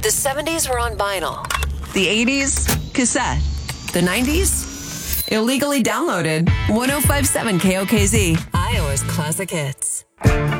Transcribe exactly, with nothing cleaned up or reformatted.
The seventies were on vinyl. The eighties, cassette. The nineties? Illegally downloaded. one oh five point seven K O K Z. Iowa's Classic Hits.